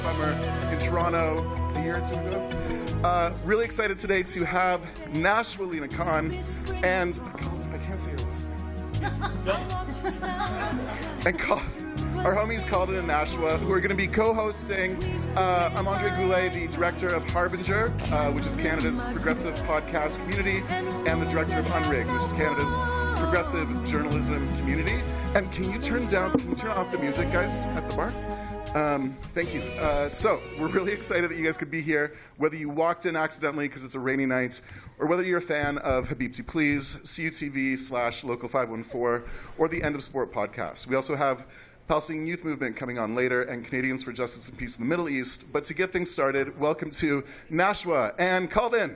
summer in Toronto a year or two ago. Really excited today to have Nashua Lena Khan and I can't say her last name. And our homies Calden and Nashua, who are going to be co-hosting. I'm Andre Goulet, the director of Harbinger, which is Canada's progressive podcast community, and the director of Unrigged, which is Canada's progressive journalism community. And can you turn off the music, guys, at the bar? Thank you. So we're really excited that you guys could be here, whether you walked in accidentally because it's a rainy night, or whether you're a fan of Habibti Please, CUTV/Local 514, or the End of Sport podcast. We also have Palestinian Youth Movement coming on later, and Canadians for Justice and Peace in the Middle East. But to get things started, welcome to Nashua and Calden.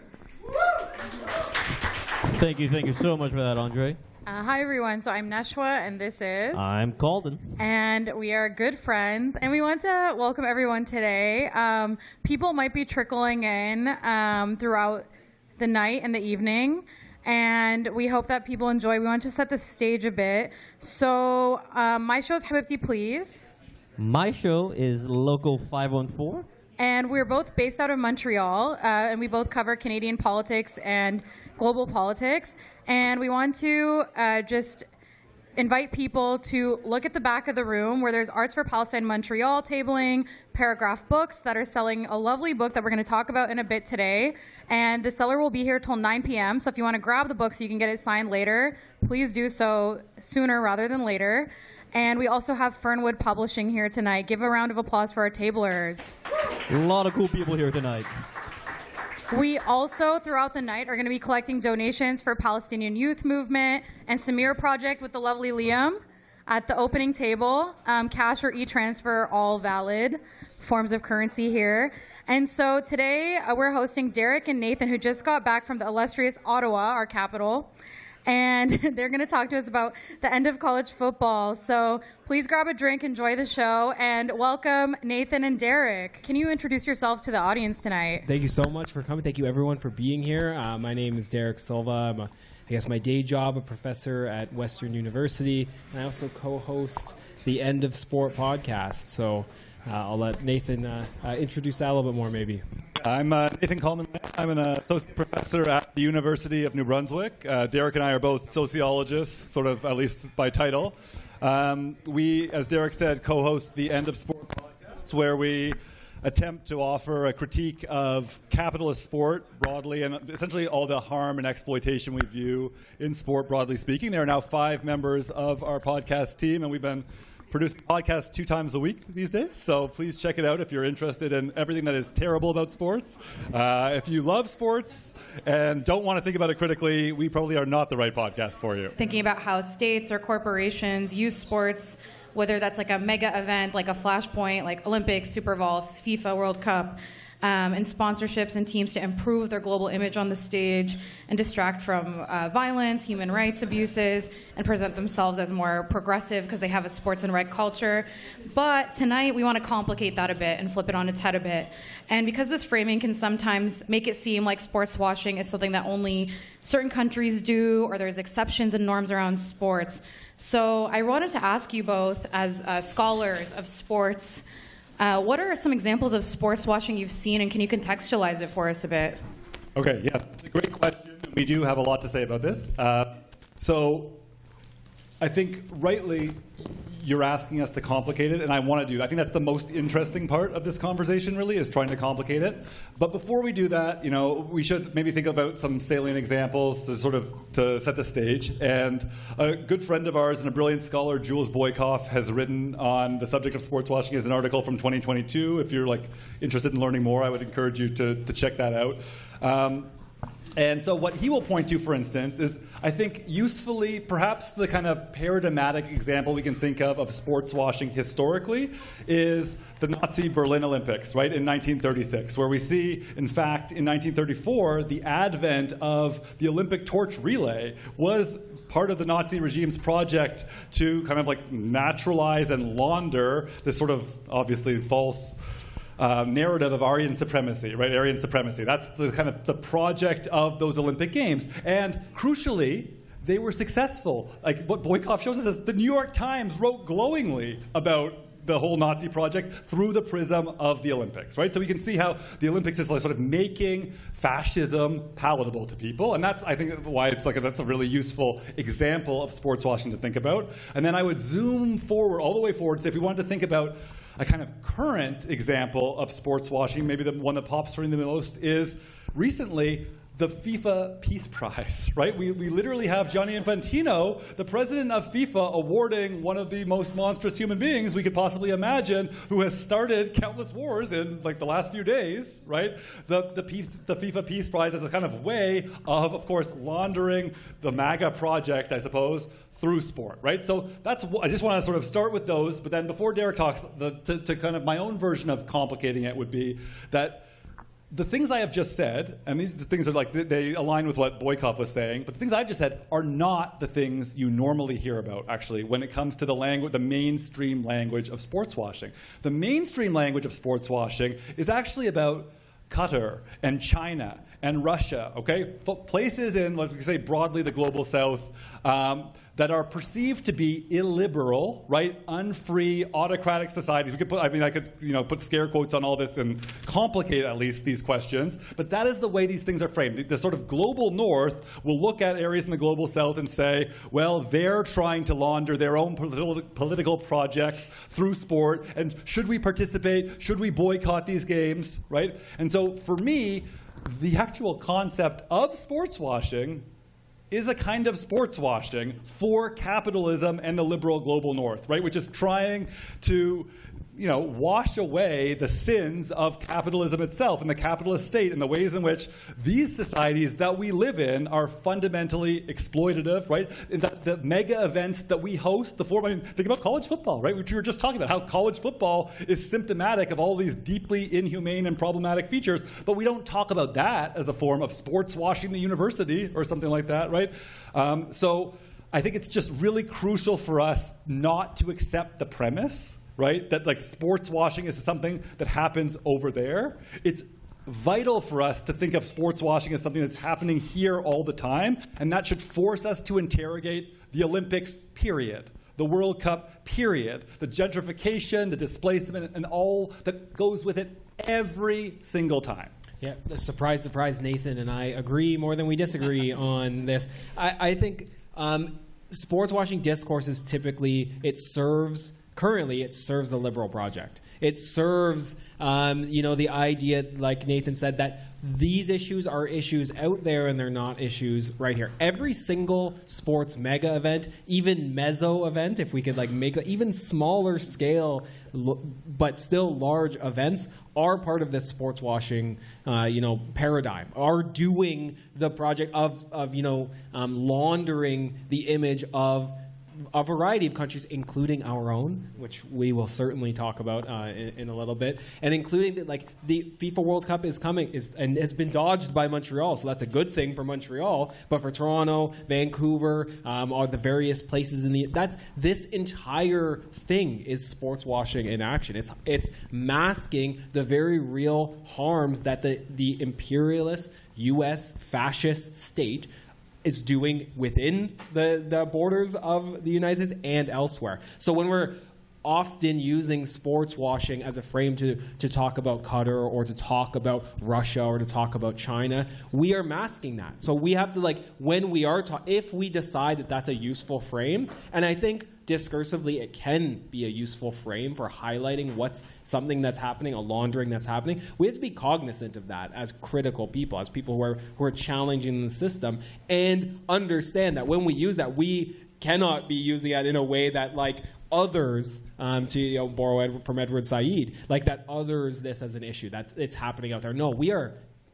Thank you so much for that, Andre. Hi, everyone. So I'm Nashua, and this is... I'm Calden. And we are good friends, and we want to welcome everyone today. People might be trickling in throughout the night and the evening, and we hope that people enjoy. We want to set the stage a bit. So my show is Habibti Please. My show is Local 514. And we're both based out of Montreal, and we both cover Canadian politics and global politics. And we want to just invite people to look at the back of the room where there's Arts for Palestine Montreal tabling, Paragraph Books that are selling a lovely book that we're going to talk about in a bit today. And the seller will be here till 9 p.m. So if you want to grab the book so you can get it signed later, please do so sooner rather than later. And we also have Fernwood Publishing here tonight. Give a round of applause for our tablers. A lot of cool people here tonight. We also, throughout the night, are going to be collecting donations for Palestinian Youth Movement and Samir Project with the lovely Liam at the opening table. Cash or e-transfer, all valid forms of currency here. And so today we're hosting Derek and Nathan, who just got back from the illustrious Ottawa, our capital. And they're going to talk to us about the end of college football. So please grab a drink, enjoy the show, and welcome Nathan and Derek. Can you introduce yourselves to the audience tonight? Thank you so much for coming. Thank you, everyone, for being here. My name is Derek Silva. I'm, my day job, a professor at Western University. And I also co-host the End of Sport podcast. So I'll let Nathan introduce that a little bit more, maybe. I'm Nathan Coleman. I'm an associate professor at the University of New Brunswick. Derek and I are both sociologists, sort of, at least by title. We, as Derek said, co-host the End of Sport podcast, where we attempt to offer a critique of capitalist sport broadly and essentially all the harm and exploitation we view in sport, broadly speaking. There are now 5 members of our podcast team, and we've been producing podcasts 2 times a week these days, so please check it out if you're interested in everything that is terrible about sports. If you love sports and don't want to think about it critically, we probably are not the right podcast for you. Thinking about how states or corporations use sports, whether that's like a mega event, like a flashpoint, like Olympics, Super Bowl, FIFA World Cup, and sponsorships and teams to improve their global image on the stage and distract from violence, human rights abuses, and present themselves as more progressive because they have a sports and reg culture. But tonight we want to complicate that a bit and flip it on its head a bit. And because this framing can sometimes make it seem like sports washing is something that only certain countries do, or there's exceptions and norms around sports. So I wanted to ask you both, as scholars of sports, what are some examples of sports washing you've seen, and can you contextualize it for us a bit? Okay, yeah, it's a great question. We do have a lot to say about this. So I think rightly you're asking us to complicate it, and I want to do that. I think that's the most interesting part of this conversation, really, is trying to complicate it. But before we do that, we should maybe think about some salient examples to set the stage. And a good friend of ours and a brilliant scholar, Jules Boykoff, has written on the subject of sports washing as an article from 2022. If you're interested in learning more, I would encourage you to check that out. And so what he will point to, for instance, is, I think, usefully, perhaps the kind of paradigmatic example we can think of sports washing historically is the Nazi Berlin Olympics, right, in 1936, where we see, in fact, in 1934, the advent of the Olympic torch relay was part of the Nazi regime's project to kind of naturalize and launder this sort of obviously false narrative of Aryan supremacy, right? Aryan supremacy. That's the kind of the project of those Olympic Games. And crucially, they were successful. What Boykoff shows us is the New York Times wrote glowingly about the whole Nazi project through the prism of the Olympics, right? So we can see how the Olympics is like sort of making fascism palatable to people, and that's, I think, why it's like that's a really useful example of sports washing to think about. And then I would zoom forward, all the way forward, so if we wanted to think about a kind of current example of sports washing, maybe the one that pops for me the most is recently the FIFA Peace Prize, right? We literally have Gianni Infantino, the president of FIFA, awarding one of the most monstrous human beings we could possibly imagine, who has started countless wars in like the last few days, right? The FIFA Peace Prize as a kind of way of course, laundering the MAGA project, I suppose, through sport, right? So that's, I just want to sort of start with those, but then before Derek talks, to kind of my own version of complicating it would be that the things I have just said, and these things are like, they align with what Boykov was saying, but the things I've just said are not the things you normally hear about, actually, when it comes to the language, the mainstream language of sports washing. The mainstream language of sports washing is actually about Qatar and China and Russia, okay? Places in, let's say broadly, the global south that are perceived to be illiberal, right? Unfree, autocratic societies. We could put, I could, put scare quotes on all this and complicate at least these questions, but that is the way these things are framed. The sort of global north will look at areas in the global south and say, well, they're trying to launder their own political projects through sport, and should we participate? Should we boycott these games, right? And so for me, the actual concept of sports washing is a kind of sports washing for capitalism and the liberal global north, right? Which is trying to, wash away the sins of capitalism itself and the capitalist state and the ways in which these societies that we live in are fundamentally exploitative, right? And the mega events that we host, think about college football, right? Which we were just talking about, how college football is symptomatic of all these deeply inhumane and problematic features, but we don't talk about that as a form of sports washing the university or something like that, right? So I think it's just really crucial for us not to accept the premise, right, that like sports washing is something that happens over there. It's vital for us to think of sports washing as something that's happening here all the time, and that should force us to interrogate the Olympics, period, the World Cup, period, the gentrification, the displacement, and all that goes with it every single time. Yeah, surprise, surprise, Nathan and I agree more than we disagree on this. I think sports washing discourses typically, currently it serves the liberal project. It serves, the idea, like Nathan said, that these issues are issues out there and they're not issues right here. Every single sports mega event, even meso event, if we could make even smaller scale but still large events, are part of this sports washing, paradigm. Are doing the project of laundering the image of a variety of countries, including our own, which we will certainly talk about in a little bit, and including the FIFA World Cup is coming and has been dodged by Montreal, so that's a good thing for Montreal. But for Toronto, Vancouver, or the various places this entire thing is sports washing in action. It's masking the very real harms that the imperialist U.S. fascist state is doing within the borders of the United States and elsewhere. So when we're often using sports washing as a frame to talk about Qatar or to talk about Russia or to talk about China, we are masking that. So we have to, when we are if we decide that that's a useful frame, and I think discursively it can be a useful frame for highlighting what's something that's happening, a laundering that's happening, we have to be cognizant of that as critical people, as people who are challenging the system, and understand that when we use that, we cannot be using it in a way that others, to borrow from Edward Said, that others this as an issue, that it's happening out there. No, we are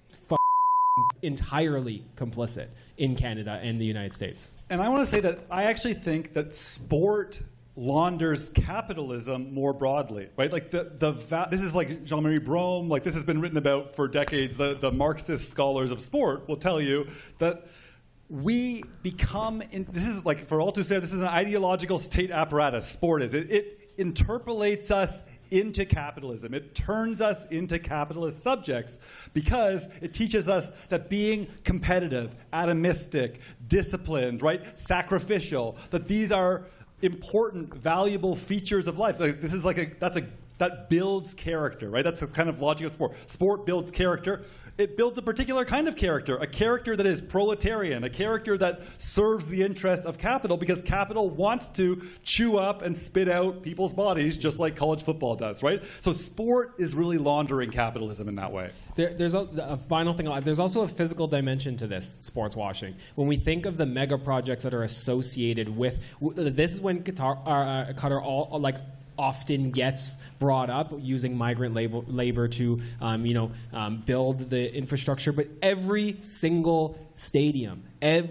entirely complicit in Canada and the United States. And I want to say that I actually think that sport launders capitalism more broadly, right? This is like Jean-Marie Brome, this has been written about for decades. The Marxist scholars of sport will tell you that we become, this is for Althusser, this is an ideological state apparatus, sport is. It interpolates us into capitalism. It turns us into capitalist subjects because it teaches us that being competitive, atomistic, disciplined, right, sacrificial, that these are important, valuable features of life. Like, this is like that builds character, right? That's the kind of logic of sport. Sport builds character. It builds a particular kind of character, a character that is proletarian, a character that serves the interests of capital, because capital wants to chew up and spit out people's bodies just like college football does, right? So sport is really laundering capitalism in that way. There's a final thing. There's also a physical dimension to this sports washing. When we think of the mega projects that are associated with, this is when Qatar often gets brought up, using migrant labor to build the infrastructure. But every single stadium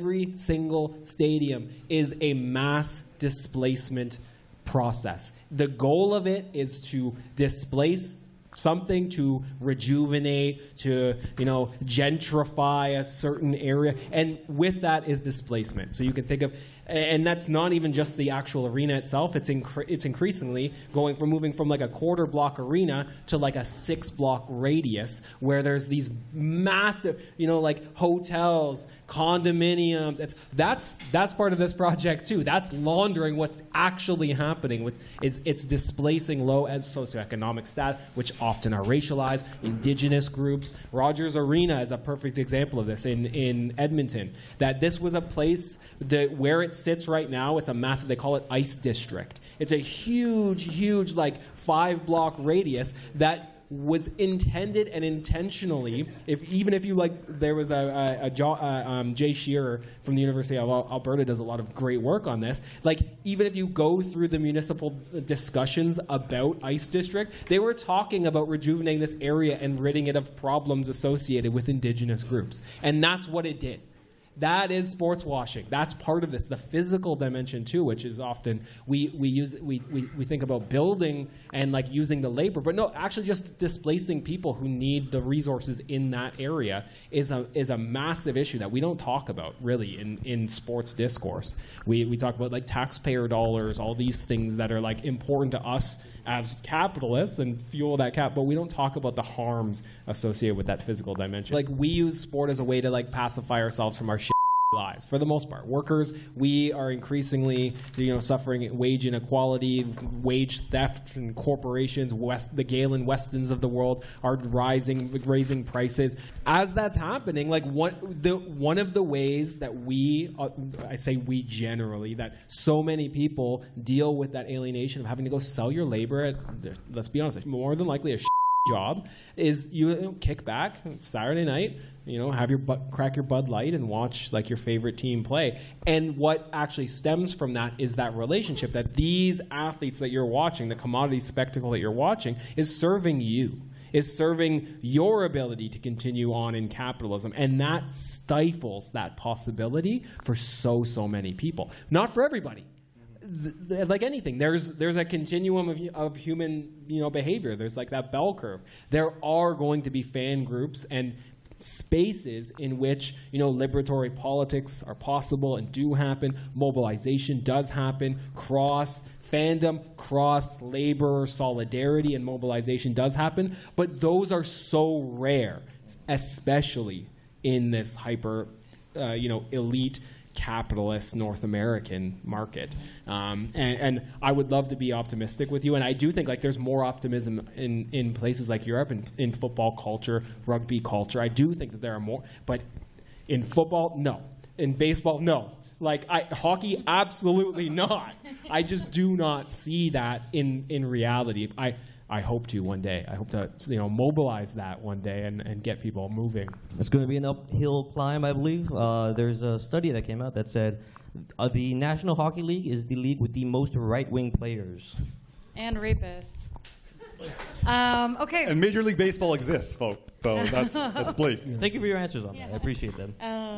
is a mass displacement process. The goal of it is to displace something, to rejuvenate, to gentrify a certain area, and with that is displacement. So you can think of, and that's not even just the actual arena itself. It's increasingly moving from like a quarter block arena to like a 6 block radius, where there's these massive, like hotels, condominiums. That's part of this project too. That's laundering what's actually happening. It's displacing low socioeconomic status, which often are racialized, indigenous groups. Rogers Arena is a perfect example of this in Edmonton. That this was a place that where it sits right now, it's a massive, they call it Ice District. It's a huge like 5 block radius that was intended and intentionally, even if you there was Jay Shearer from the University of Alberta does a lot of great work on this. Like, even if you go through the municipal discussions about Ice District, they were talking about rejuvenating this area and ridding it of problems associated with indigenous groups. And that's what it did. That is sports washing. That's part of this. The physical dimension too, which is often we think about building and like using the labor, but no, actually just displacing people who need the resources in that area is a massive issue that we don't talk about really in sports discourse. We talk about like taxpayer dollars, all these things that are like important to us as capitalists and fuel that cap, but we don't talk about the harms associated with that physical dimension. Like, we use sport as a way to like pacify ourselves from our lives. For the most part, workers, we are increasingly suffering wage inequality, wage theft, and corporations, the Galen Westons of the world are raising prices. As that's happening, like one of the ways that I say we generally, that so many people deal with that alienation of having to go sell your labor at, let's be honest, more than likely a job, is you kick back Saturday night, have crack your Bud Light and watch like your favorite team play. And what actually stems from that is that relationship that these athletes that you're watching, the commodity spectacle that you're watching, is serving you, is serving your ability to continue on in capitalism. And that stifles that possibility for so many people. Not for everybody. Like anything, there's a continuum of human behavior. There's like that bell curve. There are going to be fan groups and spaces in which liberatory politics are possible and do happen. Mobilization does happen. Cross fandom, cross labor solidarity and mobilization does happen. But those are so rare, especially in this hyper elite capitalist North American market. And I would love to be optimistic with you. And I do think like there's more optimism in places like Europe, in football culture, rugby culture. I do think that there are more. But in football, no. In baseball, no. Like hockey, absolutely not. I just do not see that in reality. I hope to one day. I hope to mobilize that one day and get people moving. It's going to be an uphill climb, I believe. There's a study that came out that said the National Hockey League is the league with the most right-wing players. And rapists. Okay. And Major League Baseball exists, folks. So that's bleak. Thank you for your answers on that. I appreciate them.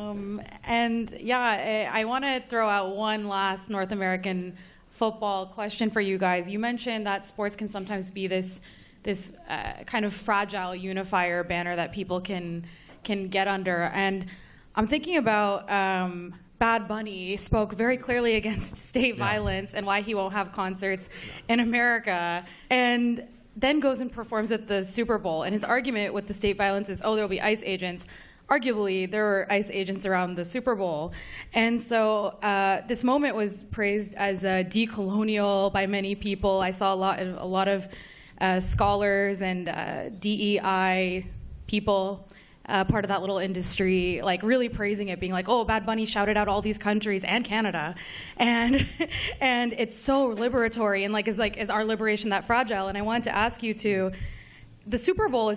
I want to throw out one last North American football question for you guys. You mentioned that sports can sometimes be this kind of fragile unifier banner that people can get under. And I'm thinking about Bad Bunny spoke very clearly against state violence and why he won't have concerts in America, and then goes and performs at the Super Bowl. And his argument with the state violence is, there'll be ICE agents. arguably there were ICE agents around the Super Bowl. And so this moment was praised as decolonial by many people. I saw a lot of scholars and DEI people, part of that little industry, like really praising it, being like, oh, Bad Bunny shouted out all these countries and Canada, and and it's so liberatory, and is our liberation that fragile? And I wanted to ask you the Super Bowl is